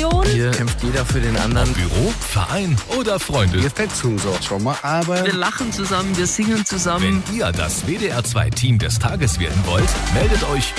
Motivation. Hier kämpft jeder für den anderen. Büro, Verein oder Freunde. Wir fetzen so schon mal, aber Wir lachen zusammen, wir singen zusammen. Wenn ihr das WDR 2 Team des Tages werden wollt, meldet euch